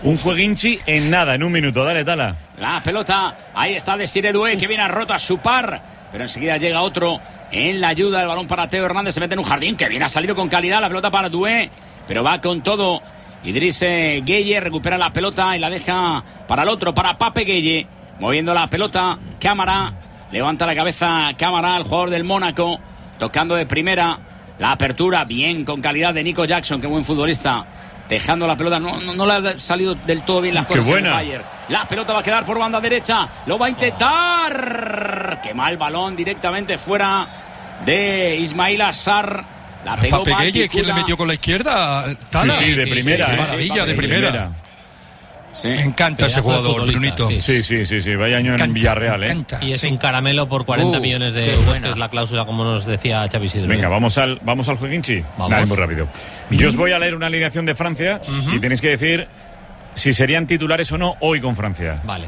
Un jueguinchi en nada, en un minuto. Dale, Tala. La pelota, ahí está Desiré Doué, que viene roto a su par, pero enseguida llega otro en la ayuda. El balón para Teo Hernández, se mete en un jardín, que bien ha salido con calidad. La pelota para Doué, pero va con todo. Idriss Gueye recupera la pelota y la deja para el otro, para Pape Gueye. Moviendo la pelota, Cámara, levanta la cabeza Cámara, el jugador del Mónaco, tocando de primera. La apertura, bien, con calidad de Nico Jackson, qué buen futbolista. Dejando la pelota, no le ha salido del todo bien las cosas en el Bayern. La pelota va a quedar por banda derecha, lo va a intentar. Qué mal balón directamente fuera de Ismail Assar. La pegó Pape Gueye, ¿quién le metió con la izquierda? Tala. Sí, de primera. Sí, maravilla, de primera. Sí. Me encanta ese jugador, Brunito. Sí. Vaya año en Villarreal, ¿eh? Y es un caramelo por 40 millones de euros, que es la cláusula, como nos decía Xavi Sidro. Venga, vamos al jueguinchi. Vale, muy rápido. Yo os voy a leer una alineación de Francia y tenéis que decir si serían titulares o no hoy con Francia. Vale.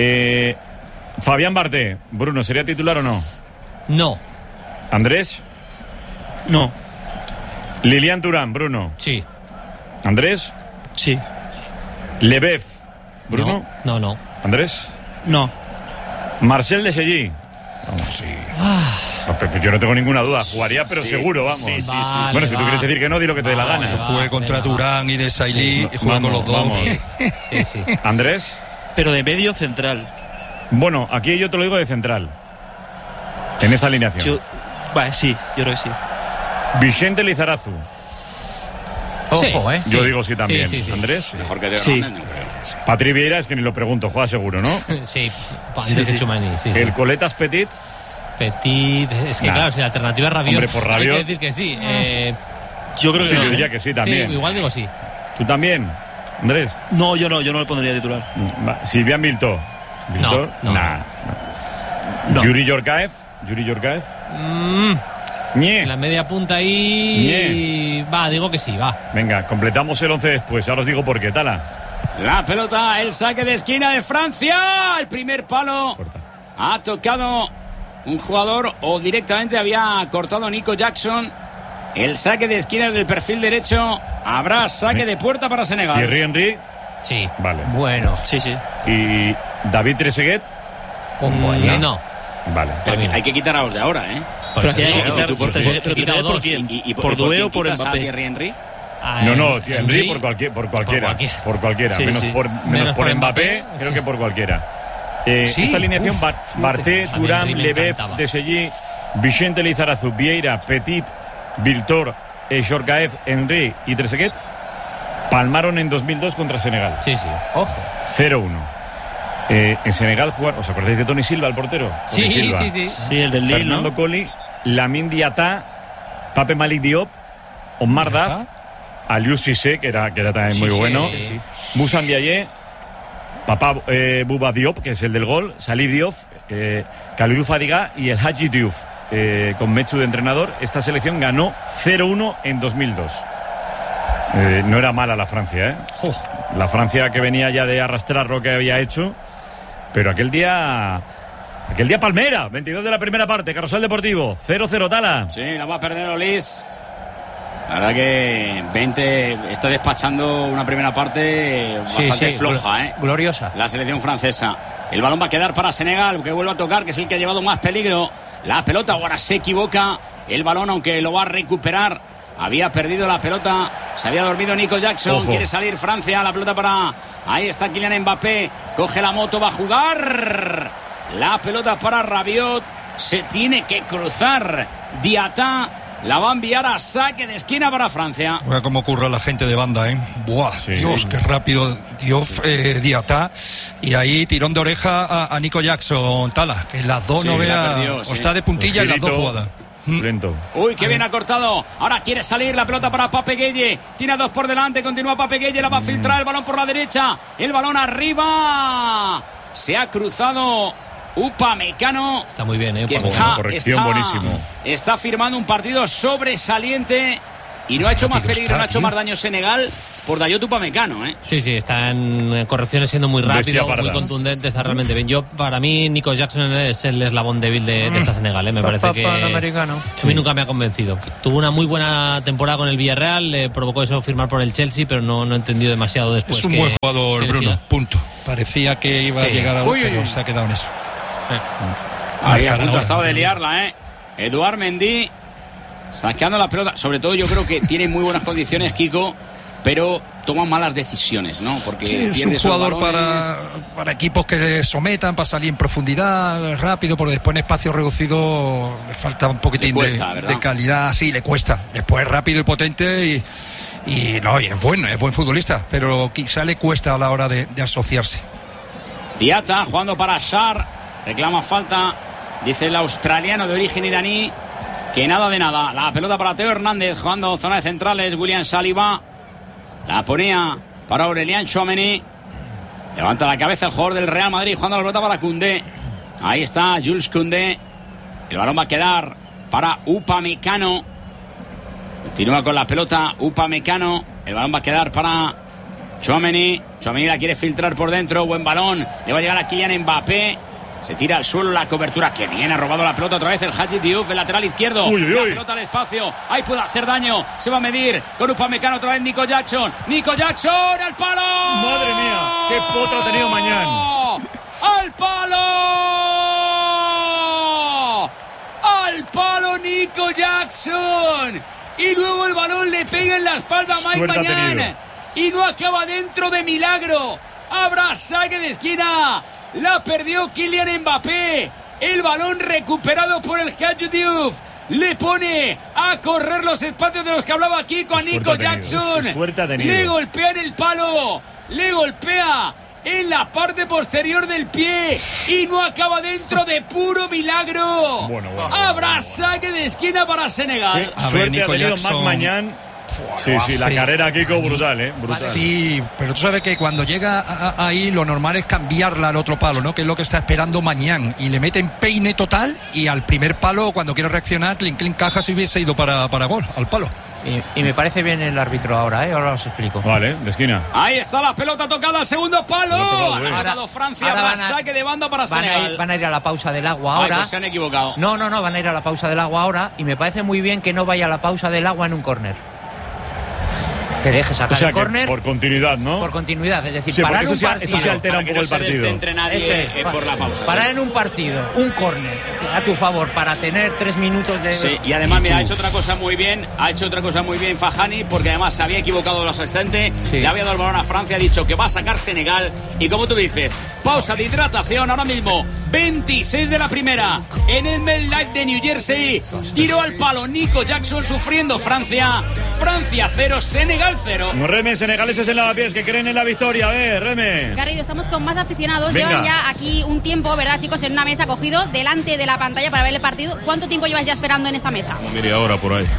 Fabián Barté, Bruno, ¿sería titular o no? No. ¿Andrés? No. Lilian Thuram, Bruno. Sí. ¿Andrés? Sí. Lebev, Bruno. No. ¿Andrés? No. Marcel Desailly. Vamos, sí. Yo no tengo ninguna duda. Jugaría, pero seguro, vamos. Sí. Bueno, si tú quieres decir que no, di lo que te dé la gana. Juegue contra Thuram y Desailly, juegue con los dos. Sí. ¿Andrés? Pero de medio central. Bueno, aquí yo te lo digo de central. En esa alineación. Sí, yo creo que sí. Vicente Lizarazu. Ojo, sí. Yo digo sí también. Sí. ¿Andrés? Mejor que Teo Hernández, no creo. Patri Vieira, es que ni lo pregunto, juega seguro, ¿no? Sí, antes de Tchouaméni, sí. El Coletas Petit. Es que claro, si la alternativa es Rabiot, hombre, por Rabiot, hay que decir que sí. Yo creo que yo diría que sí también. Sí, igual digo sí. ¿Tú también, Andrés? No, yo no le pondría titular. Silvian Viltó. No. Yuri Yorkaev. En la media punta ahí. Digo que sí, va. Venga, completamos el 11 después. Ahora os digo por qué, Tala. La pelota, el saque de esquina de Francia. El primer palo. Ha tocado un jugador o directamente había cortado Nico Jackson. El saque de esquina del perfil derecho. Habrá saque de puerta para Senegal. Thierry Henry. Sí. Vale. Bueno. Sí. Y David Trezeguet. Ojo, no. Vale. Pero hay que quitar a los de ahora, ¿eh? Pero aquí hay que quitar por quién. ¿Por Doué o por Mbappé? Thierry Henry? No, Henry por cualquiera. Sí, menos por Mbappé, creo que por cualquiera. Esta alineación, Barté, Thuram, Lebev, Desailly, Vicente Lizarazu, Vieira, Petit, Viltor, Yorkaev, Henry y Trezeguet palmaron en 2002 contra Senegal. Sí. Ojo. 0-1. En Senegal jugaron, ¿os acordáis de Tony Silva, el portero? Sí. Sí, el del Lille, Fernando ¿no? Colli, Lamine Diatta, Pape Malick Diop, Omar Daf, Aliou Cissé, que era también muy bueno, Moussa Ndiaye, Papa Bouba Diop, que es el del gol, Salih Diop, Kalidou Fadiga y el Hadji Diouf, con Mechu de entrenador. Esta selección ganó 0-1 en 2002. No era mala la Francia, La Francia que venía ya de arrastrar lo que había hecho. Pero aquel día Palmera, 22 de la primera parte, Carrusel Deportivo, 0-0, Tala. Sí, la va a perder Olis. La verdad que 20 está despachando una primera parte bastante floja, gloriosa. La selección francesa. El balón va a quedar para Senegal, que vuelve a tocar, que es el que ha llevado más peligro. La pelota ahora se equivoca. El balón, aunque lo va a recuperar, había perdido la pelota. Se había dormido Nico Jackson. Ojo. Quiere salir Francia. La pelota para... Ahí está Kylian Mbappé. Coge la moto, va a jugar. La pelota para Rabiot. Se tiene que cruzar Diatta. La va a enviar a saque de esquina para Francia. Mira cómo curra la gente de banda, Buah, sí. Dios, qué rápido. Diatta. Y ahí tirón de oreja a Nico Jackson, Tala. Que las dos no vea... O está de puntilla en las dos jugadas. Lento. Uy, qué bien ha cortado. Ahora quiere salir la pelota para Pape Gueye. Tiene a dos por delante. Continúa Pape Gueye. La va a filtrar el balón por la derecha. El balón arriba. Se ha cruzado Upamecano. Está muy bien, corrección buenísimo. Está firmando un partido sobresaliente Y no ha hecho más peligro, no ha hecho más daño Senegal por Dayot Upamecano, ¿eh? Sí, está en correcciones siendo muy rápido, muy contundente, está realmente bien. Para mí, Nico Jackson es el eslabón débil de esta Senegal, ¿eh? Me parece que a mí nunca me ha convencido. Tuvo una muy buena temporada con el Villarreal, le provocó eso firmar por el Chelsea, pero no he entendido demasiado después. Es un buen jugador, Bruno, punto. Parecía que iba a llegar a pero se ha quedado en eso. Ahí a punto ha estado de liarla, ¿eh? Eduard Mendy saqueando la pelota. Sobre todo yo creo que tiene muy buenas condiciones Kiko, pero toma malas decisiones, ¿no? Porque es un jugador para equipos que le sometan, para salir en profundidad rápido, porque después en espacio reducido le falta un poquitín de calidad. Sí, le cuesta. Después es rápido y potente y es buen futbolista, pero quizá le cuesta a la hora de asociarse. Diatta jugando para Shar, reclama falta, dice el australiano de origen iraní, que nada de nada. La pelota para Teo Hernández jugando zona de centrales. William Saliba la ponía para Aurelian Tchouaméni. Levanta la cabeza el jugador del Real Madrid jugando la pelota para Koundé. Ahí está Jules Koundé. El balón va a quedar para Upamecano. Continúa con la pelota Upamecano. El balón va a quedar para Tchouaméni. Tchouaméni la quiere filtrar por dentro. Buen balón. Le va a llegar a Kylian Mbappé. Se tira al suelo la cobertura. Que bien ha robado la pelota otra vez el Hadji Diouf, el lateral izquierdo. La pelota al espacio. Ahí puede hacer daño. Se va a medir con Upamecano otra vez Nico Jackson. Nico Jackson al palo. Madre mía, qué potro ha tenido mañana. ¡Al palo! ¡Al palo Nico Jackson! Y luego el balón le pega en la espalda a Mike Mañán. Y no acaba dentro de milagro. Habrá saque de esquina. La perdió Kylian Mbappé. El balón recuperado por el Hadji Diouf. Le pone a correr los espacios de los que hablaba Kiko a Nico Jackson. Le golpea en el palo. Le golpea en la parte posterior del pie. Y no acaba dentro de puro milagro. Habrá saque de esquina para Senegal. Suerte Nico Jackson. Mañana. Sí, la carrera Kiko brutal, brutal. Sí, pero tú sabes que cuando llega ahí lo normal es cambiarla al otro palo, ¿no? Que es lo que está esperando Mañán. Y le meten peine total y al primer palo, cuando quiere reaccionar, clink, caja si hubiese ido para gol, al palo. Y me parece bien el árbitro ahora, ahora os explico. Vale, de esquina. Ahí está la pelota tocada al segundo palo. Ha ganado Francia, ahora saque de banda para Senegal. Van a ir a la pausa del agua ahora. Pues se han equivocado. No, van a ir a la pausa del agua ahora. Y me parece muy bien que no vaya a la pausa del agua en un córner. Que deje sacar el córner. Por continuidad, ¿no? Por continuidad, es decir, parar un partido. Eso se altera un poco el partido. No se descentre nadie por la pausa. Parar en un partido, un córner, a tu favor, para tener 3 minutos de... Sí, y además, mira, ha hecho otra cosa muy bien Fahani, porque además se había equivocado el asistente, le había dado el balón a Francia, ha dicho que va a sacar Senegal, y como tú dices, pausa de hidratación, ahora mismo, 26 de la primera, en el MetLife de New Jersey, tiro al palo, Nico Jackson sufriendo Francia 0, Senegal 0. Reme, senegaleses en Lavapiés que creen en la victoria. A ver, Reme. Garrido, estamos con más aficionados. Venga. Llevan ya aquí un tiempo, ¿verdad, chicos? En una mesa cogido delante de la pantalla para ver el partido. ¿Cuánto tiempo llevas ya esperando en esta mesa? Media hora por ahí.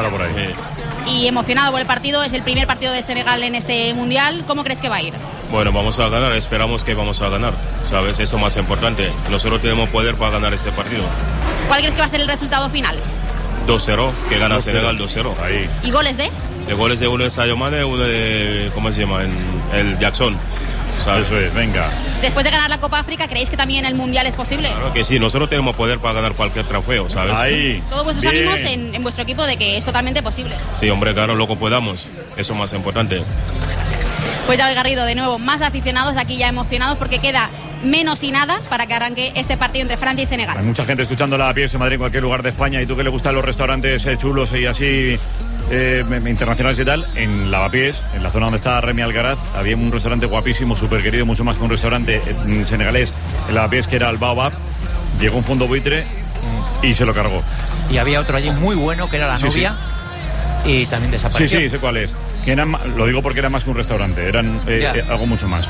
Y emocionado por el partido. Es el primer partido de Senegal en este Mundial. ¿Cómo crees que va a ir? Bueno, vamos a ganar. Esperamos que vamos a ganar. ¿Sabes? Eso es más importante. Nosotros tenemos poder para ganar este partido. ¿Cuál crees que va a ser el resultado final? 2-0, que gana Senegal 2-0. Ahí. ¿Y goles de? De goles de uno de Sadio Mane, uno de, ¿cómo se llama? El Jackson. ¿Sabes? Eso es, venga. Después de ganar la Copa África, ¿creéis que también el Mundial es posible? Claro que sí, nosotros tenemos poder para ganar cualquier trofeo, ¿sabes? Ahí. Todos vuestros ánimos en vuestro equipo de que es totalmente posible. Sí, hombre, claro, lo que podamos. Eso es más importante. Pues ya, Garrido, de nuevo, más aficionados aquí ya emocionados porque queda menos y nada para que arranque este partido entre Francia y Senegal. Hay mucha gente escuchando Lavapiés en Madrid, en cualquier lugar de España. Y tú que le gustan los restaurantes chulos y así internacionales y tal, en Lavapiés, en la zona donde está Remy Algaraz, había un restaurante guapísimo, súper querido, mucho más que un restaurante senegalés en Lavapiés, que era el Baobab. Llegó un fondo buitre y se lo cargó. Y había otro allí muy bueno que era la novia. Y también desapareció. Sí, sé cuál es. Que eran, lo digo porque era más que un restaurante, eran algo mucho más.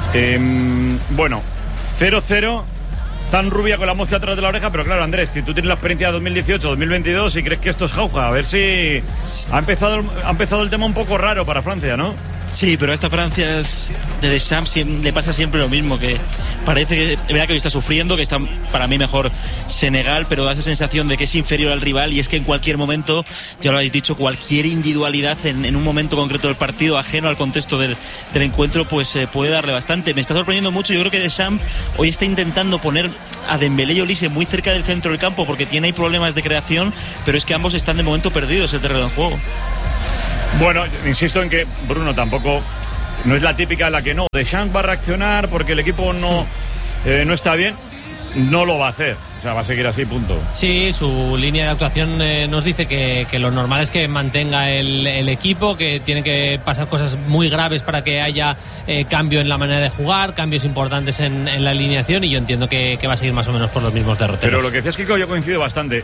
Bueno, 0-0. Tan rubia con la mosca atrás de la oreja, pero claro, Andrés, si tú tienes la experiencia de 2018-2022 y crees que esto es jauja, a ver si ha empezado el tema un poco raro para Francia, ¿no? Sí, pero a esta Francia de Deschamps le pasa siempre lo mismo, que parece que es verdad que hoy está sufriendo, que está para mí mejor Senegal, pero da esa sensación de que es inferior al rival, y es que en cualquier momento, ya lo habéis dicho, cualquier individualidad en un momento concreto del partido, ajeno al contexto del encuentro, pues puede darle bastante. Me está sorprendiendo mucho, yo creo que Deschamps hoy está intentando poner a Dembélé y Olise muy cerca del centro del campo porque tiene ahí problemas de creación, pero es que ambos están de momento perdidos el terreno de juego. Bueno, insisto en que Bruno tampoco no es la típica en la que Deschamps va a reaccionar porque el equipo no está bien, no lo va a hacer. O sea, va a seguir así, punto. Sí, su línea de actuación nos dice que lo normal es que mantenga el equipo, que tiene que pasar cosas muy graves para que haya cambio en la manera de jugar, cambios importantes en la alineación, y yo entiendo que va a seguir más o menos por los mismos derroteros. Pero lo que decías, Kiko, yo coincido bastante.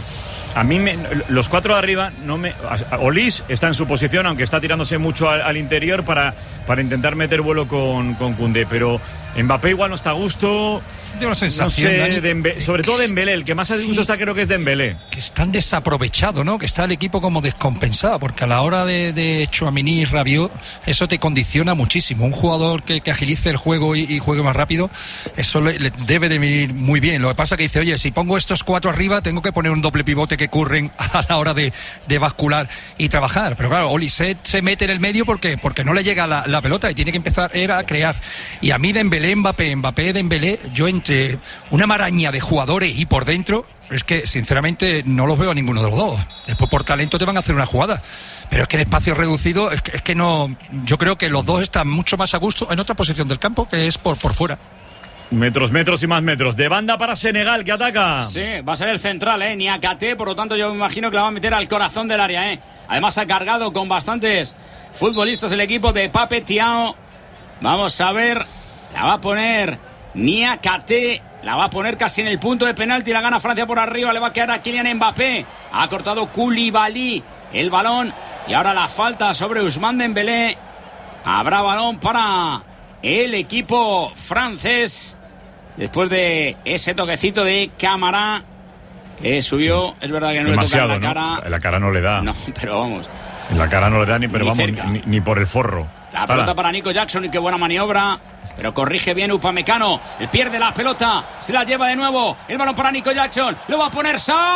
A mí los cuatro de arriba Olise está en su posición, aunque está tirándose mucho al interior para intentar meter vuelo con Koundé, pero Mbappé igual no está a gusto. Tengo la sensación, no sé, sobre todo Dembélé, el que más a disgusto está creo que es Dembélé. Que están desaprovechado, ¿no? Que está el equipo como descompensado, porque a la hora de Tchouaméni y Rabiot, eso te condiciona muchísimo. Un jugador que agilice el juego y juegue más rápido, eso le debe de venir muy bien. Lo que pasa que dice, oye, si pongo estos cuatro arriba, tengo que poner un doble pivote que curren a la hora de bascular y trabajar. Pero claro, Olise se mete en el medio porque no le llega la pelota y tiene que empezar a crear. Y a mí Dembélé, Mbappé, Dembélé, yo entre una maraña de jugadores y por dentro, es que sinceramente no los veo a ninguno de los dos. Después por talento te van a hacer una jugada, pero es que en espacio reducido es que no. Yo creo que los dos están mucho más a gusto en otra posición del campo, que es por fuera. Metros y más metros. De banda para Senegal, que ataca. Sí, va a ser el central, Niakate, por lo tanto yo me imagino que la va a meter al corazón del área, Además ha cargado con bastantes futbolistas el equipo de Pape Thiaw. Vamos a ver, la va a poner Niakate, la va a poner casi en el punto de penalti, la gana Francia por arriba, le va a quedar a Kylian Mbappé. Ha cortado Koulibaly el balón y ahora la falta sobre Ousmane Dembélé. Habrá balón para el equipo francés. Después de ese toquecito de Camara que subió, es verdad que no demasiado, le toca en la cara. En la cara no le da. No, pero vamos. En la cara no le da ni por el forro. La pelota para Nico Jackson, y qué buena maniobra. Pero corrige bien Upamecano. Pierde la pelota, se la lleva de nuevo. El balón para Nico Jackson. Lo va a poner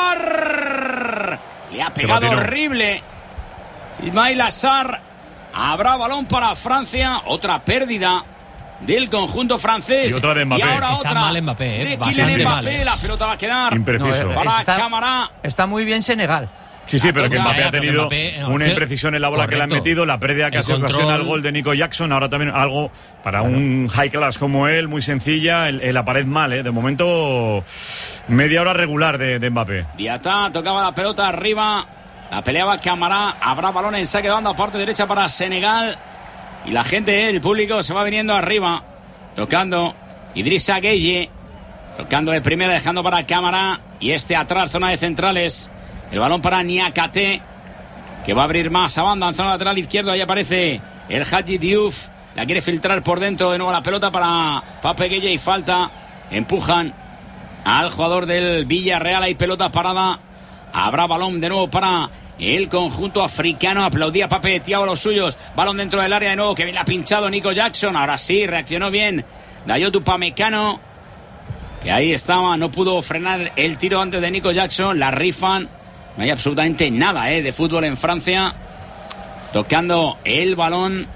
Sarr. Le ha pegado horrible Ismail Sarr. Habrá balón para Francia. Otra pérdida del conjunto francés. Y otra de Mbappé. Y ahora está otra mal Mbappé, de Kylian Mbappé. La pelota va a quedar impreciso. Para Camara. Está muy bien Senegal. Sí, pero que Mbappé ha tenido una imprecisión en la bola, correcto, que le han metido, la pérdida que ha sido ocasiona el gol de Nico Jackson. Ahora también algo para un high class como él, muy sencilla, la pared mal, de momento media hora regular de Mbappé. Diatá tocaba la pelota arriba, la peleaba Camara. Habrá balón en saque de banda, parte derecha para Senegal, y la gente, el público se va viniendo arriba, tocando Idrissa Gueye, tocando de primera, dejando para Camara, y atrás, zona de centrales. El balón para Niakate, que va a abrir más a banda en zona lateral izquierda. Ahí aparece el Hadji Diouf. La quiere filtrar por dentro de nuevo la pelota para Pape Gueye, y falta. Empujan al jugador del Villarreal. Hay pelota parada. Habrá balón de nuevo para el conjunto africano. Aplaudía Pape Thiaw a los suyos. Balón dentro del área de nuevo, que bien le ha pinchado Nico Jackson. Ahora sí, reaccionó bien Dayot Upamecano, que ahí estaba. No pudo frenar el tiro antes de Nico Jackson. La rifan. No hay absolutamente nada de fútbol en Francia. Tocando el balón.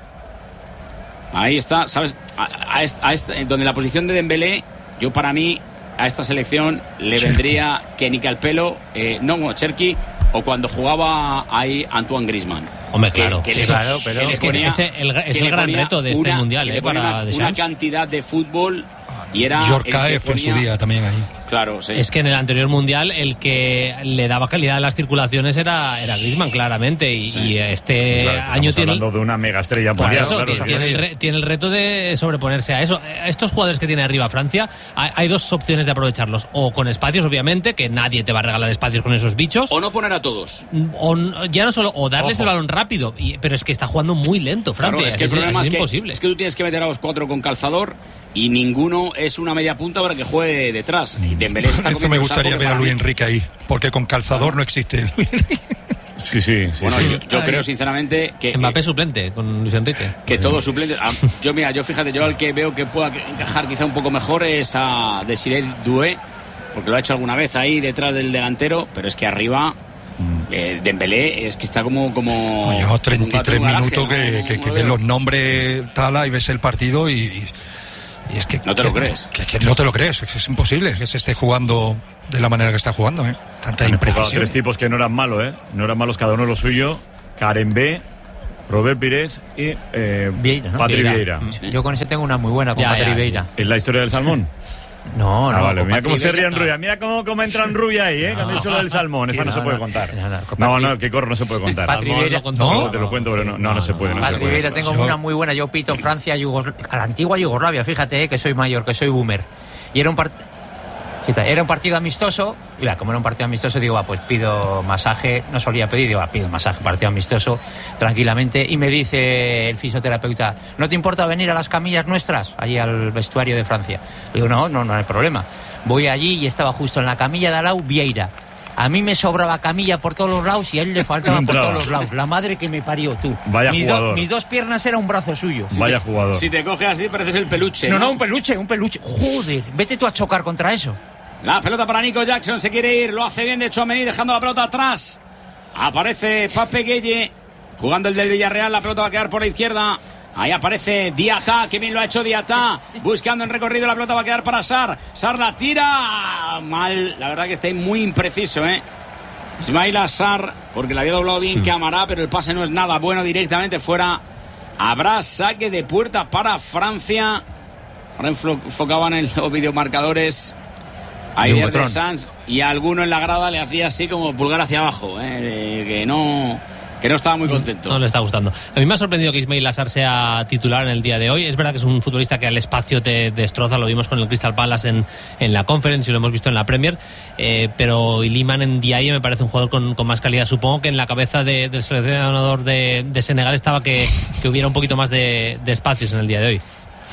Ahí está, ¿sabes? Donde la posición de Dembélé, yo para mí a esta selección le vendría Kenny Calpelo, Cherki, o cuando jugaba ahí Antoine Griezmann. Hombre, claro. Claro, pero es que es el gran reto de este mundial, para una cantidad de fútbol. Y era Djorkaeff en su día también ahí. Claro, sí. Es que en el anterior mundial el que le daba calidad a las circulaciones era Griezmann, claramente, y este claro, año tiene hablando de una mega estrella mundial. Eso, claro, tiene el reto de sobreponerse a eso. Estos jugadores que tiene arriba Francia, hay dos opciones de aprovecharlos: o con espacios, obviamente, que nadie te va a regalar espacios con esos bichos, o no poner a todos, o ya no solo, o darles el balón rápido, pero es que está jugando muy lento Francia. Claro, es que el problema es imposible. Es que tú tienes que meter a los cuatro con calzador, y ninguno es una media punta para que juegue detrás. Y Dembélé está me gustaría ver a Luis Enrique ahí, porque con calzador no existe Luis Enrique. Sí. Bueno, yo creo sinceramente que Mbappé suplente con Luis Enrique. Que todos suplentes. Yo al que veo que pueda encajar quizá un poco mejor es a Desiré Doué, porque lo ha hecho alguna vez ahí detrás del delantero, pero es que arriba Dembélé es que está como lleva 33 minutos que ves los nombres Tala y ves el partido y es que no te lo crees. Que no te lo crees, es imposible que se esté jugando de la manera que está jugando, tanta imprecisión. Tres tipos que no eran malos, no eran malos cada uno lo suyo. Karen B, Robert Pires y Vieira, ¿no? Patri Vieira. Yo con ese tengo una muy buena con Patri Vieira. ¿Es la historia del salmón? No, vale. Mira cómo se ríen Rubia. Mira cómo entran Rubia ahí, cuando he dicho lo del salmón. Esa no se puede contar. No, que corro no se puede contar. Patri Vieira. No, te lo cuento, pero no se puede. Patri Vieira tengo una muy buena. Yo pito Francia, a la antigua Yugoslavia. Fíjate, que soy mayor, que soy boomer. Y era un partido amistoso. Y como era un partido amistoso, digo, pues pido masaje. No solía pedir, pido masaje, partido amistoso, tranquilamente. Y me dice el fisioterapeuta, ¿no te importa venir a las camillas nuestras? Allí al vestuario de Francia. Digo, no hay problema. Voy allí y estaba justo en la camilla de al lado Vieira. A mí me sobraba camilla por todos los lados y a él le faltaba por todos los lados. La madre que me parió, tú. Vaya jugador. Mis dos piernas era un brazo suyo. Vaya jugador. Si te coges así pareces el peluche. No, un peluche. Joder, vete tú a chocar contra eso. La pelota para Nico Jackson, se quiere ir, lo hace bien de Tchouaméni dejando la pelota atrás. Aparece Pape Gueye jugando el del Villarreal, la pelota va a quedar por la izquierda. Ahí aparece Diatá, que bien lo ha hecho Diatá, buscando en recorrido, la pelota va a quedar para Sar. Sar la tira mal, la verdad que está muy impreciso, Ismail Sar, porque le había doblado bien Camará, pero el pase no es nada bueno, directamente fuera. Habrá saque de puerta para Francia. Ahora enfocaban en los videomarcadores Aider de Sanz, y a alguno en la grada le hacía así como pulgar hacia abajo, que no estaba muy contento. No le está gustando. A mí me ha sorprendido que Ismail Assar sea titular en el día de hoy. Es verdad que es un futbolista que al espacio te destroza, lo vimos con el Crystal Palace en la Conference y lo hemos visto en la Premier, pero Iliman Ndiaye me parece un jugador con más calidad. Supongo que en la cabeza del seleccionador de Senegal estaba que hubiera un poquito más de espacios en el día de hoy.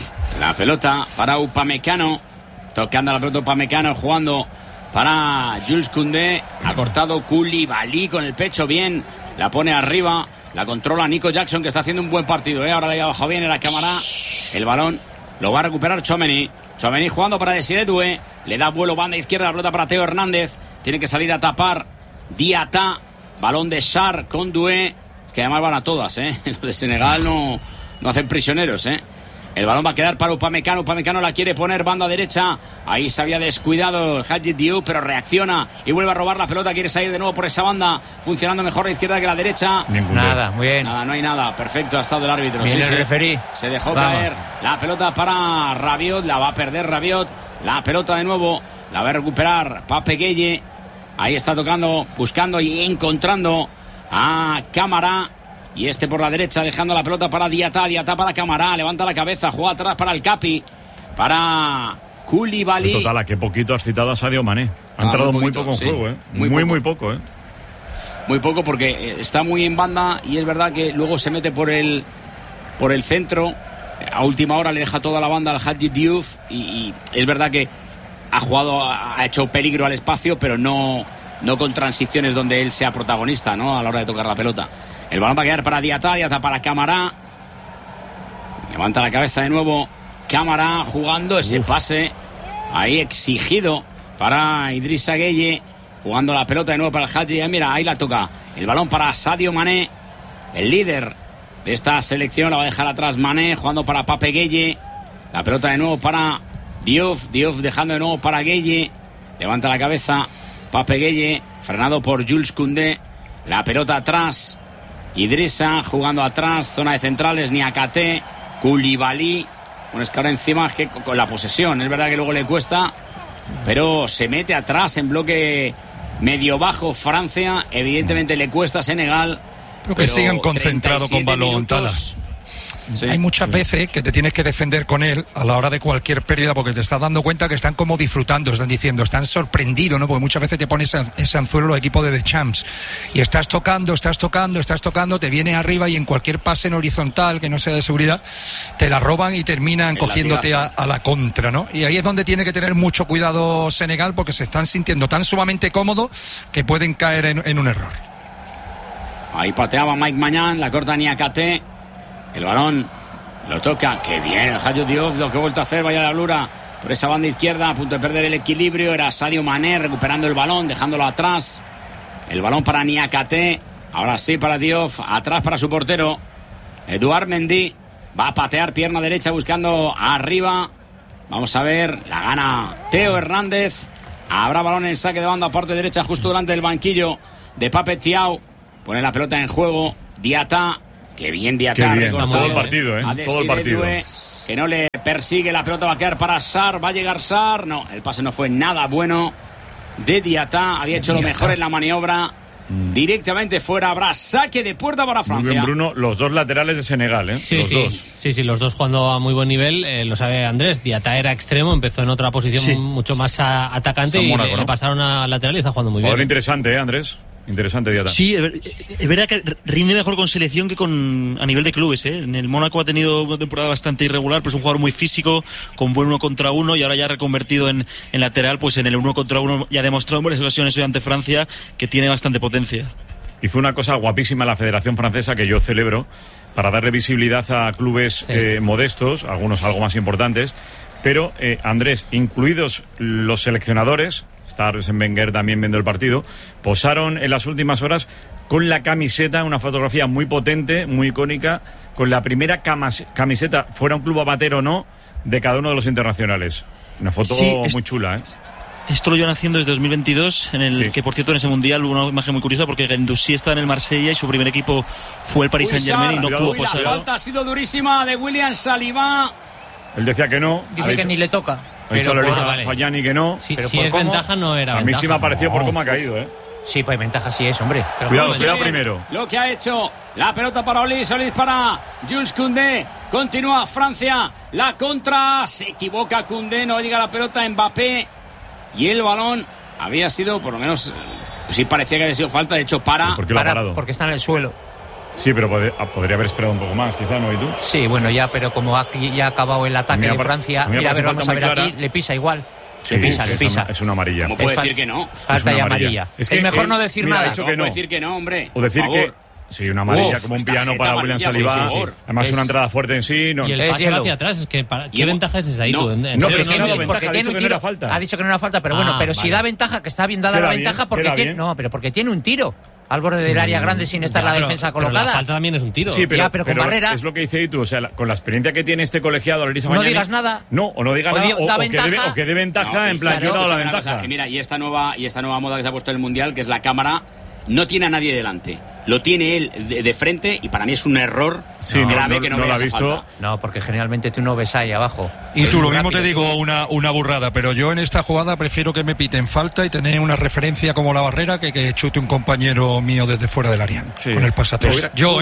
La pelota para Upamecano, tocando la pelota Upamecano, jugando para Jules Koundé, ha cortado Koulibaly con el pecho bien, la pone arriba, la controla Nico Jackson, que está haciendo un buen partido, ahora le había bajado bien, era Camará, el balón lo va a recuperar Tchouaméni jugando para Desiré Doué, le da vuelo banda izquierda, la pelota para Theo Hernández, tiene que salir a tapar Diatá, balón de Sar con Doué, es que además van a todas, los de Senegal no hacen prisioneros, El balón va a quedar para Upamecano. Upamecano la quiere poner banda derecha. Ahí se había descuidado el Hadji Diouf, pero reacciona y vuelve a robar la pelota. Quiere salir de nuevo por esa banda, funcionando mejor la izquierda que la derecha. Nada, muy bien. Nada, no hay nada. Perfecto, ha estado el árbitro. Bien, el referí. Se dejó caer la pelota para Rabiot. La va a perder Rabiot. La pelota de nuevo la va a recuperar Pape Gueye. Ahí está tocando, buscando y encontrando a Camará. Y por la derecha, dejando la pelota para Diatá para Camará, levanta la cabeza, juega atrás para el Capi, para Koulibaly. Total, a qué poquito has citado a Sadio Mané. Ha entrado muy poco en juego, Muy poco. Muy poco, porque está muy en banda y es verdad que luego se mete por el centro. A última hora le deja toda la banda al Hadji Diouf y es verdad que ha hecho peligro al espacio, pero no con transiciones donde él sea protagonista, ¿no? A la hora de tocar la pelota. El balón va a quedar para Diatá para Camará. Levanta la cabeza de nuevo Camará, jugando ese pase ahí exigido para Idrissa Gueye, jugando la pelota de nuevo para el Hadji. Mira, ahí la toca. El balón para Sadio Mané, el líder de esta selección. La va a dejar atrás Mané, jugando para Pape Gueye. La pelota de nuevo para Diouf dejando de nuevo para Gueye. Levanta la cabeza Pape Gueye, frenado por Jules Koundé. La pelota atrás, Idrissa jugando atrás, zona de centrales, Niakate, Koulibaly. Un escala encima, es que con la posesión, es verdad que luego le cuesta, pero se mete atrás en bloque medio bajo Francia. Evidentemente le cuesta a Senegal. Creo que sigan concentrados con balón, Tala. Sí, hay muchas veces que te tienes que defender con él a la hora de cualquier pérdida, porque te estás dando cuenta que están como disfrutando, están diciendo, están sorprendidos, ¿no? Porque muchas veces te pones ese anzuelo los equipos de The Champs y estás tocando, te viene arriba y en cualquier pase en horizontal que no sea de seguridad te la roban y terminan cogiéndote a la contra, ¿no? Y ahí es donde tiene que tener mucho cuidado Senegal, porque se están sintiendo tan sumamente cómodos que pueden caer en un error. Ahí pateaba Mike Mañán, la corta Niakate. El balón lo toca. Qué bien el Hayout Diop, lo que ha vuelto a hacer, vaya la blura. Por esa banda izquierda, a punto de perder el equilibrio. Era Sadio Mané recuperando el balón, dejándolo atrás. El balón para Niakate. Ahora sí para Diop. Atrás para su portero. Eduard Mendy va a patear pierna derecha buscando arriba. Vamos a ver. La gana Theo Hernández. Habrá balón en saque de banda, parte derecha, justo delante del banquillo de Pape Thiaw. Pone la pelota en juego. Diata. Qué bien Diata. Qué bien. Todo el partido, todo el partido. Que no le persigue, la pelota va a quedar para Sarr, va a llegar Sarr, no, el pase no fue nada bueno de Diata, había hecho lo mejor en la maniobra, directamente fuera, habrá saque de puerta para Francia. Muy bien, Bruno, los dos laterales de Senegal, Sí, los dos. Sí, los dos jugando a muy buen nivel, lo sabe Andrés, Diata era extremo, empezó en otra posición mucho más atacante y Mónaco, le pasaron a lateral y está jugando muy bien. Interesante, Andrés. Interesante Diata. Sí, es verdad que rinde mejor con selección que a nivel de clubes. En el Mónaco ha tenido una temporada bastante irregular, pero es un jugador muy físico, con buen 1 contra 1 y ahora ya reconvertido en lateral, pues en el 1 contra 1 ya ha demostrado en varias ocasiones hoy ante Francia que tiene bastante potencia. Hizo una cosa guapísima la Federación Francesa que yo celebro para darle visibilidad a clubes modestos, algunos algo más importantes, pero Andrés, incluidos los seleccionadores. Está Arsène Wenger también viendo el partido. Posaron en las últimas horas con la camiseta, una fotografía muy potente, muy icónica, con la primera camiseta, fuera un club amateur o no, de cada uno de los internacionales. Una foto muy chula, Esto lo llevan haciendo desde 2022, en el que, por cierto, en ese mundial hubo una imagen muy curiosa porque Guendouzi está en el Marsella y su primer equipo fue el Paris Saint-Germain y no pudo posar. La falta ha sido durísima de William Saliba. Él decía que no. Dice que ni le toca. Ha dicho Fallani que no. Si es ventaja, no era ventaja. A mí sí me ha parecido por cómo ha caído, Sí, pues ventaja sí es, hombre. Pero cuidado primero. Lo que ha hecho, la pelota para Olís para Jules Koundé. Continúa Francia, la contra. Se equivoca Koundé, no llega la pelota, Mbappé. Y el balón había sido, por lo menos, sí parecía que había sido falta. De hecho, ¿Por qué lo ha parado? Porque está en el suelo. Sí, pero podría haber esperado un poco más, quizás, ¿no? ¿Y tú? Sí, bueno, ya, pero como aquí ya ha acabado el ataque de Francia, mira, vamos a ver aquí, le pisa igual. Sí, le pisa. Es una amarilla. ¿Cómo puede decir que no? Falta y amarilla. Es mejor no decir nada. ¿Cómo puede decir que no, hombre? O decir que... Sí, una amarilla como un piano para William Saliba. Además, una entrada fuerte en sí. Y el pase hacia atrás, es que ¿qué ventaja es esa ahí? No, pero es que no da ventaja, ha dicho que no era falta. Ha dicho que no era falta, pero bueno, pero si da ventaja, que está bien dada la ventaja, porque tiene un tiro al borde del área grande sin estar la defensa colocada. La falta también es un tiro. Sí, pero con barrera. Es lo que dice tú, o sea, con la experiencia que tiene este colegiado, Larissa Mañani. No digas nada. No, o no digas nada, o que dé ventaja, en plan, yo he dado la ventaja. Mira, y esta nueva moda que se ha puesto en el Mundial, que es la cámara, no tiene a nadie delante. Lo tiene él de frente y para mí es un error grave que no lo ha visto. No, porque generalmente tú no ves ahí abajo. Y tú lo mismo te digo una burrada, pero yo en esta jugada prefiero que me piten falta y tener una referencia como la barrera que chute un compañero mío desde fuera del área con el pasatrés. Yo,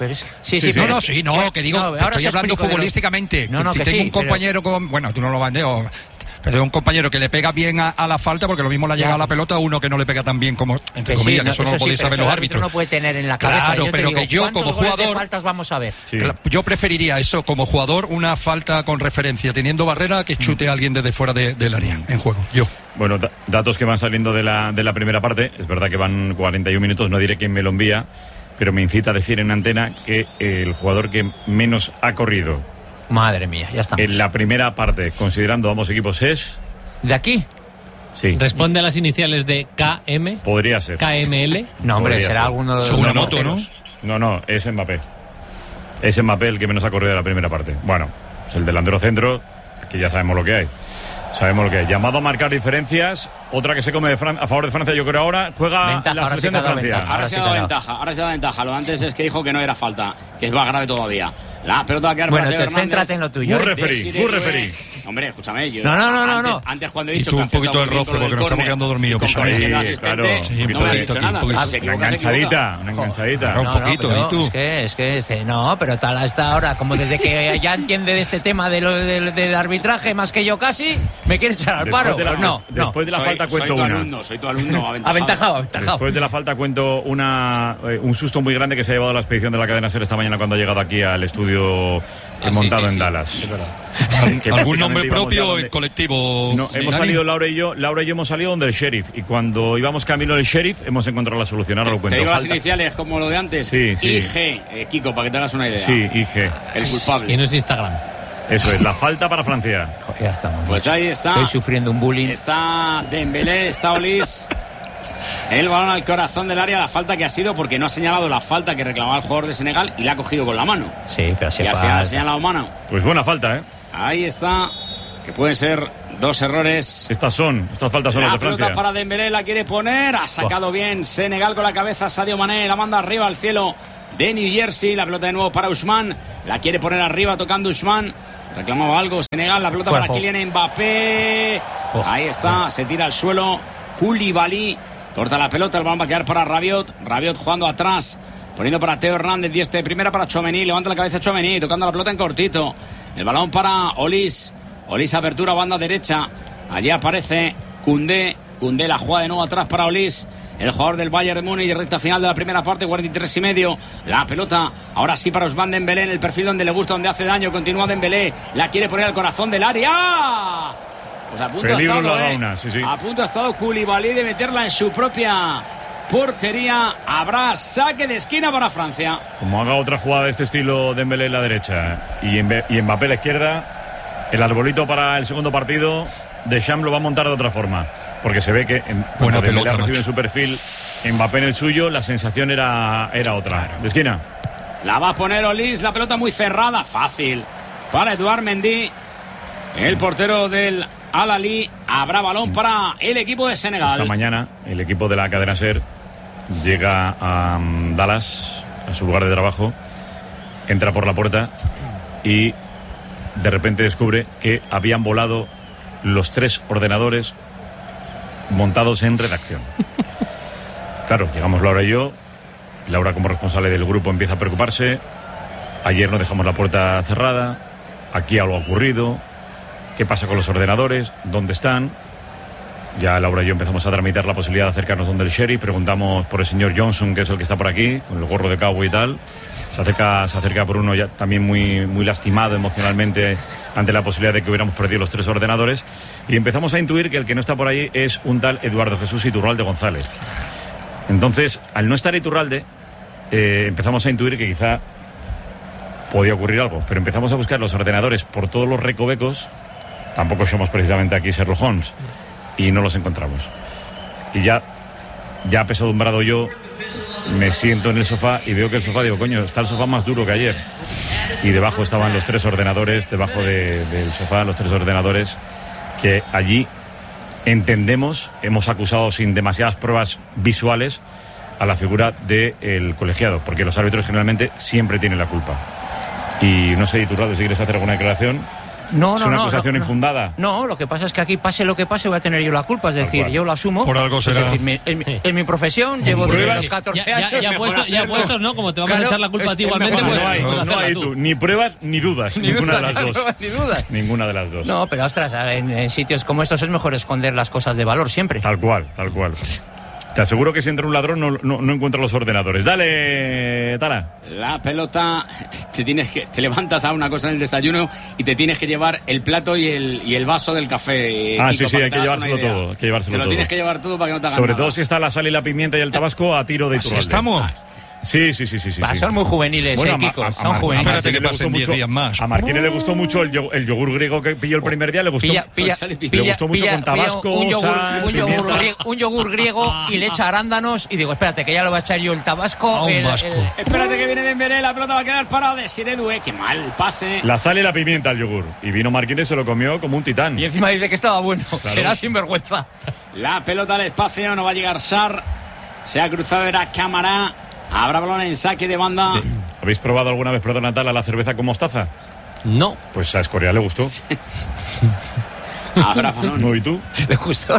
que digo, estoy hablando futbolísticamente. Si tengo un compañero tú no lo bandeas. Pero un compañero que le pega bien a la falta, porque lo mismo le ha llegado la pelota a uno que no le pega tan bien como, entre comillas, que eso no lo podéis saber los árbitros. No puede tener en la cabeza. Claro, pero que yo como jugador... faltas vamos a ver? Sí. Yo preferiría eso como jugador, una falta con referencia, teniendo barrera, que chute a alguien desde fuera del área en juego. Yo. Bueno, datos que van saliendo de la primera parte. Es verdad que van 41 minutos, no diré quién me lo envía, pero me incita a decir en antena que el jugador que menos ha corrido... Madre mía, ya estamos. En la primera parte, considerando ambos equipos, es... ¿De aquí? Sí. ¿Responde a las iniciales de KM? Podría ser. ¿KML? No, hombre, será alguno de los... Una moto, ¿no? No, es Mbappé. Es Mbappé el que menos ha corrido de la primera parte. Bueno, es el delantero centro, aquí ya sabemos lo que hay. Llamado a marcar diferencias. Otra que se come a favor de Francia, yo creo ahora. Juega ventaja, la selección de Francia. Ahora se ha dado ventaja. Lo de antes es que dijo que no era falta, que es más grave todavía. La pelota va a quedar para Teo Hernández. Céntrate en lo tuyo. Muy referí. Hombre, escúchame. No. Antes cuando he dicho y tú un poquito de roce porque nos estamos quedando dormidos. Claro. Sí, un poquito. Una enganchadita. Un poquito. ¿Y tú? Es que no, pero tal hasta ahora, como desde que ya entiende de este tema del arbitraje más que yo casi, me quiere echar al paro. Después de la falta falta cuento soy tu alumno, aventajado. Después de la falta cuento un susto muy grande que se ha llevado la expedición de la cadena SER esta mañana cuando ha llegado aquí al estudio montado en Dallas. ¿Algún nombre propio o el colectivo? No, hemos salido Laura y yo hemos salido donde el sheriff, y cuando íbamos camino del sheriff hemos encontrado la solución. Ahora lo cuento. Te digo las iniciales como lo de antes. Sí. IG, Kiko, para que te hagas una idea. Sí, IG. El culpable. Y no es Instagram. Eso es, la falta para Francia. Ya está. Pues ahí está. Estoy sufriendo un bullying. Está Dembélé, está Olís. El balón al corazón del área, la falta que ha sido porque no ha señalado la falta que reclamaba el jugador de Senegal y la ha cogido con la mano. Sí, pero y al final ha señalado mano. Pues buena falta, Ahí está, que pueden ser 2 errores. Estas faltas son las de Francia. La pelota para Dembélé, la quiere poner, ha sacado bien Senegal con la cabeza, Sadio Mané, la manda arriba al cielo de New Jersey, la pelota de nuevo para Ousmane, la quiere poner arriba tocando Ousmane, reclamaba algo Senegal, la pelota para Kylian Mbappé, ahí está, se tira al suelo, Koulibaly, corta la pelota, el balón va a quedar para Rabiot jugando atrás, poniendo para Teo Hernández, y de primera para Tchouaméni, levanta la cabeza Tchouaméni, tocando la pelota en cortito, el balón para Olís, apertura, banda derecha, allí aparece Koundé la juega de nuevo atrás para Olís, el jugador del Bayern de Múnich, recta final de la primera parte, 43,5, la pelota, ahora sí para Ousmane Dembélé, en el perfil donde le gusta, donde hace daño, continúa Dembélé, la quiere poner al corazón del área, pues a punto ha estado Koulibaly de meterla en su propia portería, habrá saque de esquina para Francia. Como haga otra jugada de este estilo, Dembélé en la derecha y Mbappé a la izquierda, el arbolito para el segundo partido, Deschamps lo va a montar de otra forma, porque se ve que buena Dembélé pelota, recibe en su perfil, Mbappé en el suyo, la sensación era otra. De esquina. La va a poner Olís, la pelota muy cerrada, fácil para Eduard Mendy, el portero del Al-Ahly. Habrá balón para el equipo de Senegal. Esta mañana el equipo de la cadena SER llega a Dallas, a su lugar de trabajo, entra por la puerta y de repente descubre que habían volado los 3 ordenadores montados en redacción. Claro, llegamos Laura y yo. Laura, como responsable del grupo, empieza a preocuparse. Ayer no dejamos la puerta cerrada. Aquí algo ha ocurrido. ¿Qué pasa con los ordenadores? ¿Dónde están? Ya Laura y yo empezamos a tramitar la posibilidad de acercarnos donde el sheriff. Preguntamos por el señor Johnson, que es el que está por aquí, con el gorro de cowboy y tal. Se acerca por uno ya también muy lastimado emocionalmente ante la posibilidad de que hubiéramos perdido los 3 ordenadores. Y empezamos a intuir que el que no está por ahí es un tal Eduardo Jesús Iturralde González. Entonces, al no estar Iturralde, empezamos a intuir que quizá podía ocurrir algo. Pero empezamos a buscar los ordenadores por todos los recovecos. Tampoco somos precisamente aquí Sherlock Holmes, y no los encontramos. Y ya apesadumbrado yo, me siento en el sofá y veo que el sofá, digo, coño, está el sofá más duro que ayer. Y debajo estaban los 3 ordenadores, debajo del sofá, los 3 ordenadores que allí entendemos, hemos acusado sin demasiadas pruebas visuales a la figura del colegiado, porque los árbitros generalmente siempre tienen la culpa. Y no sé, Iturralde, si quieres hacer alguna declaración. No, ¿Es una acusación infundada? No, lo que pasa es que aquí pase lo que pase voy a tener yo la culpa, es decir, yo lo asumo. Por algo será. Es decir, en mi profesión llevo desde los 14 años. Ya puestos, ¿no? Como te vamos a echar la culpa a ti igualmente, pues no hay tú, ni pruebas ni dudas, ninguna de las dos. Ni dudas. Ninguna de las dos. No, pero ostras, en sitios como estos es mejor esconder las cosas de valor siempre. Tal cual. Te aseguro que si entra un ladrón no encuentra los ordenadores. Dale, Tala. La pelota, te levantas a una cosa en el desayuno y te tienes que llevar el plato y el vaso del café. Kiko, sí, hay que llevárselo todo. Te lo tienes que llevar todo para que no te hagan Sobre nada. todo si está la sal y la pimienta y el tabasco a tiro de Iturralde. ¿Así estamos? Sí. Son muy juveniles, Kiko. Son juveniles. Espérate que pasen 10 días más. A Martínez le gustó mucho el yogur griego que pilló el primer día. Le gustó mucho con tabasco, un yogur griego y le echa arándanos. Y digo, espérate, que ya lo va a echar yo el tabasco. Espérate que viene Dembélé, la pelota va a quedar para Desiré Doué. Qué mal pase. La sal y la pimienta al yogur. Y vino Martínez, se lo comió como un titán. Y encima dice que estaba bueno. Claro. Será sinvergüenza. La pelota al espacio, no va a llegar Sarr. Se ha cruzado, era Camará. Habrá balón en saque de banda. Sí. ¿Habéis probado alguna vez, perdón, Tala, la cerveza con mostaza? No. Pues a Escorial le gustó. Sí. Habrá balón. ¿No? ¿Y tú? Le gustó.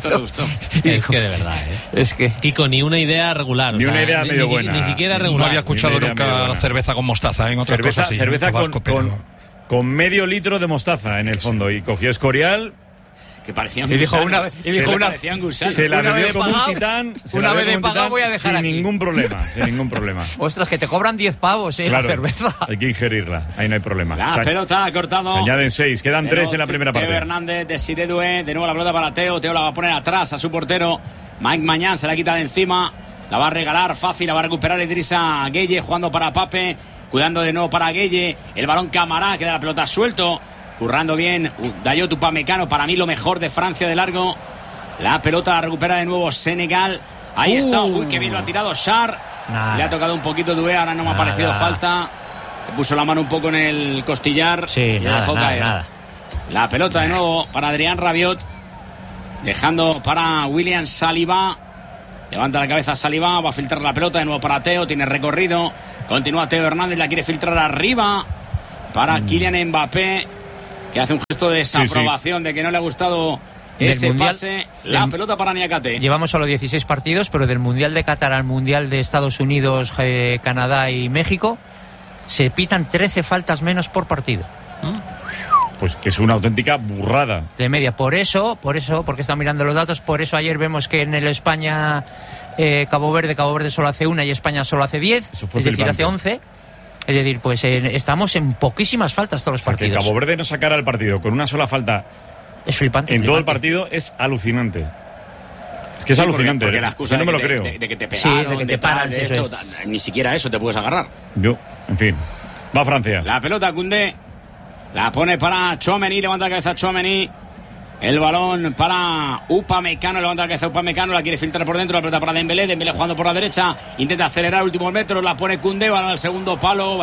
Es que de verdad, Es que... Kiko, ni una idea regular. Ni una idea medio buena. Ni siquiera regular. No había escuchado nunca la cerveza con mostaza, en otras cosas sí. Cerveza con medio litro de mostaza en el fondo. Y cogió Escorial. Que parecían y dijo gusanos. parecían gusanos. Se la bebió como un titán. Una vez de pagado voy a dejar sin ningún problema. Ostras, que te cobran 10 pavos, la cerveza. Hay que ingerirla, ahí no hay problema. La pelota ha cortado. Se añaden 6, quedan 3 en la primera parte. Teo Hernández, Desiré Doué, de nuevo la pelota para Teo. Teo la va a poner atrás a su portero. Mike Mañán se la quita de encima. La va a regalar fácil, la va a recuperar Idrissa Gueye jugando para Pape. Cuidando de nuevo para Gueye. El balón Camará, queda la pelota suelto. Currando bien Dayot Upamecano, para mí lo mejor de Francia de largo. La pelota la recupera de nuevo Senegal. Ahí está, uy, que bien lo ha tirado Sarr. Le ha tocado un poquito Doué, ahora no me ha parecido falta. Le puso la mano un poco en el costillar y la dejó caer. La pelota de nuevo para Adrián Rabiot, dejando para William Saliba. Levanta la cabeza Saliba, va a filtrar la pelota de nuevo para Teo, tiene recorrido. Continúa Teo Hernández, la quiere filtrar arriba para Kylian Mbappé, que hace un gesto de desaprobación, de que no le ha gustado ese mundial, pase. La pelota para Niakate. Llevamos solo 16 partidos, pero del Mundial de Qatar al Mundial de Estados Unidos, Canadá y México se pitan 13 faltas menos por partido. Pues que es una auténtica burrada. De media. Por eso, porque están mirando los datos, por eso ayer vemos que en el España Cabo Verde solo hace 1 y España solo hace 10, es decir, hace 11. Es decir, pues estamos en poquísimas faltas todos los partidos. Que Cabo Verde no sacara el partido con una sola falta es flipante. Todo el partido es alucinante. Es que es alucinante. Porque la excusa no me lo creo. De que te pegan, de que te paran, de esto, ni siquiera eso te puedes agarrar. En fin. Va Francia. La pelota Koundé. La pone para Tchouaméni, levanta la cabeza Tchouaméni. El balón para Upamecano, levanta la cabeza Upamecano, la quiere filtrar por dentro, la pelota para Dembélé jugando por la derecha, intenta acelerar últimos metros, la pone Koundé, balón al segundo palo,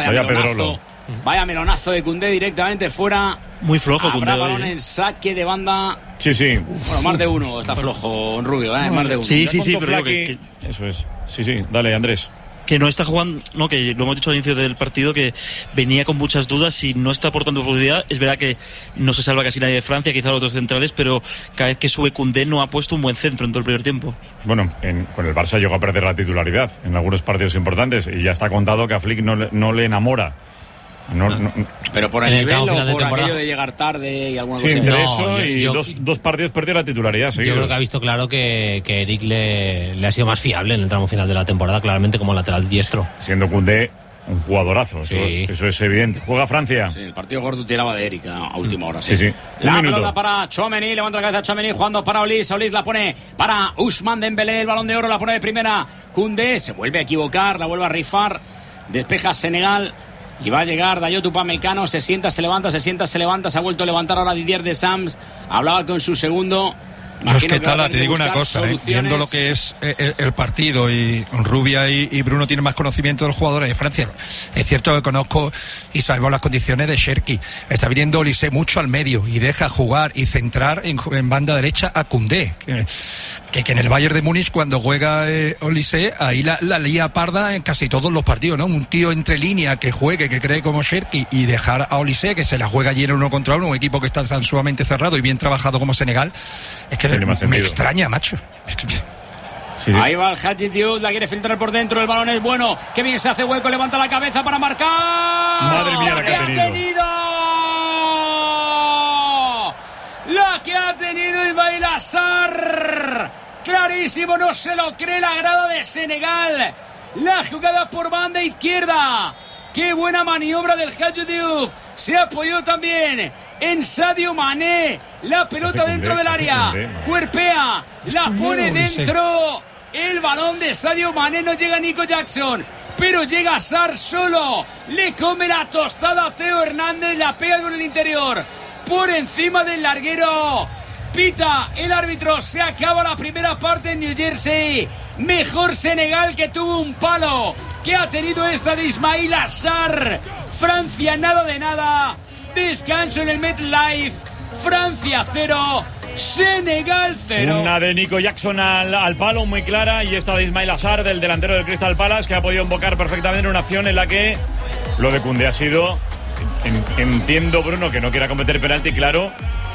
vaya melonazo de Koundé directamente fuera. Muy flojo Koundé. Habrá balón en saque de banda. Sí. Bueno, más de uno está flojo, Rubio, más de uno. Sí, pero eso es. Sí, dale, Andrés. Que no está jugando, que lo hemos dicho al inicio del partido, que venía con muchas dudas y no está aportando profundidad. Es verdad que no se salva casi nadie de Francia, quizá los otros centrales, pero cada vez que sube Koundé no ha puesto un buen centro en todo el primer tiempo. Bueno, con el Barça llegó a perder la titularidad en algunos partidos importantes y ya está contado que a Flick no le enamora. Pero por el nivel o por aquello de llegar tarde y alguna cosa. Entre eso y dos partidos perdió la titularidad seguidos. Yo creo que ha visto claro que Eric le ha sido más fiable en el tramo final de la temporada, claramente como lateral diestro. Siendo Koundé un jugadorazo, eso es evidente. Juega Francia. Sí, el partido gordo tiraba de Eric a última hora. Sí. La pelota para Tchouaméni, levanta la cabeza Tchouaméni, jugando para Olis la pone para Ousmane Dembélé, el balón de oro la pone de primera. Koundé se vuelve a equivocar, la vuelve a rifar, despeja Senegal. Y va a llegar Dayot Upamecano, se sienta, se levanta, se ha vuelto a levantar ahora Didier Deschamps, hablaba con su segundo. Es que Tala, te digo una cosa, viendo lo que es el partido, y Rubia y Bruno tienen más conocimiento de los jugadores de Francia. Es cierto que conozco y sabemos las condiciones de Cherki. Está viniendo Olise mucho al medio y deja jugar y centrar en banda derecha a Koundé. Que en el Bayern de Múnich, cuando juega Olise, ahí la lía parda en casi todos los partidos, ¿no? Un tío entre línea que juegue, que cree como Cherki, y dejar a Olise, que se la juega allí en 1 contra 1, un equipo que está tan sumamente cerrado y bien trabajado como Senegal. Es que me extraña, macho. Sí. Ahí va el Hadji Diouf, la quiere filtrar por dentro, el balón es bueno, que bien se hace hueco, levanta la cabeza para marcar. Madre mía, la que ha tenido. La que ha tenido Ismaïla Sarr. Clarísimo, no se lo cree la grada de Senegal. La jugada por banda izquierda. Qué buena maniobra del Hadji Diouf. Se apoyó también en Sadio Mané. La pelota dentro del área. Cuerpea. La pone dentro. El balón de Sadio Mané, no llega Nico Jackson. Pero llega Sarr solo. Le come la tostada a Teo Hernández. La pega con el interior. Por encima del larguero. Pita el árbitro. Se acaba la primera parte en New Jersey. Mejor Senegal, que tuvo un palo que ha tenido esta de Ismaïla Sarr. Francia nada de nada. Descanso en el MetLife. Francia 0, Senegal 0. Una de Nico Jackson al palo muy clara, y esta de Ismaïla Sarr, del delantero del Crystal Palace, que ha podido invocar perfectamente una acción en la que lo de Koundé ha sido, entiendo, Bruno, que no quiera cometer penalti, claro,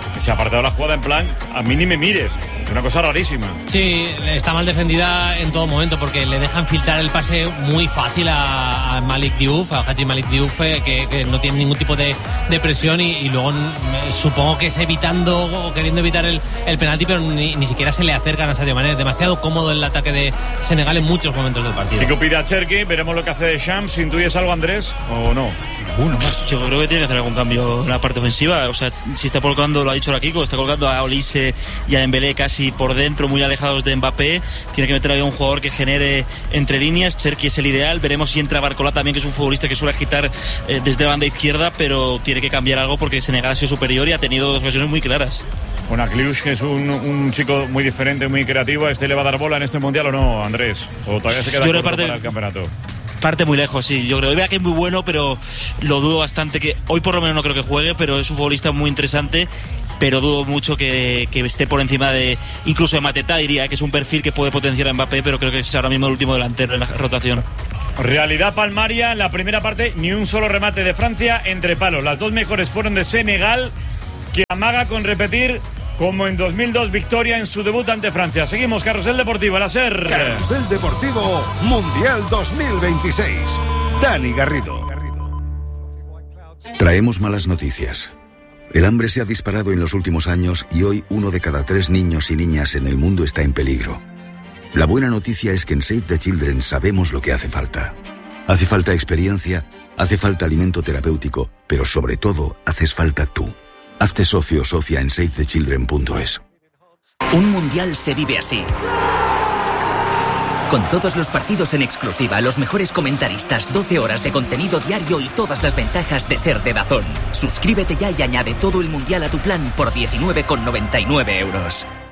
se ha apartado la jugada en plan, a mí ni me mires. Es una cosa rarísima. Sí, está mal defendida en todo momento porque le dejan filtrar el pase muy fácil a Malik Diouf, a Haji Malik Diouf, que no tiene ningún tipo de presión y luego supongo que es evitando o queriendo evitar el penalti, pero ni siquiera se le acercan a Sadio Mané. Es demasiado cómodo el ataque de Senegal en muchos momentos del partido. ¿Qué opina Cherki? Veremos lo que hace Deschamps. ¿Intuyes algo, Andrés, o no? Uno más. Yo creo que tiene que hacer algún cambio en la parte ofensiva. O sea, si está colocando, lo ha dicho Kiko, está colocando a Olise y a Dembélé casi por dentro, muy alejados de Mbappé. Tiene que meter ahí a un jugador que genere entre líneas. Cherki es el ideal. Veremos si entra Barcola también, que es un futbolista que suele agitar desde la banda izquierda, pero tiene que cambiar algo porque Senegal ha sido superior y ha tenido dos ocasiones muy claras. Bueno, Kliush, que es un chico muy diferente, muy creativo. ¿Le va a dar bola en este mundial o no, Andrés? ¿O todavía se queda corto para el campeonato? Parte muy lejos, sí. Yo creo que es muy bueno, pero lo dudo bastante. Que hoy por lo menos no creo que juegue, pero es un futbolista muy interesante. Pero dudo mucho que esté por encima de incluso de Mateta, diría que es un perfil que puede potenciar a Mbappé, pero creo que es ahora mismo el último delantero en la rotación. Realidad palmaria, en la primera parte ni un solo remate de Francia entre palos. Las dos mejores fueron de Senegal, que amaga con repetir como en 2002 victoria en su debut ante Francia. Seguimos, Carrusel Deportivo, la SER. Carrusel Deportivo Mundial 2026. Dani Garrido. Traemos malas noticias. El hambre se ha disparado en los últimos años y hoy 1 de cada 3 niños y niñas en el mundo está en peligro. La buena noticia es que en Save the Children sabemos lo que hace falta. Hace falta experiencia, hace falta alimento terapéutico, pero sobre todo haces falta tú. Hazte socio o socia en SaveTheChildren.es. Un mundial se vive así. Con todos los partidos en exclusiva, los mejores comentaristas, 12 horas de contenido diario y todas las ventajas de ser de DAZN. Suscríbete ya y añade todo el mundial a tu plan por 19,99 €.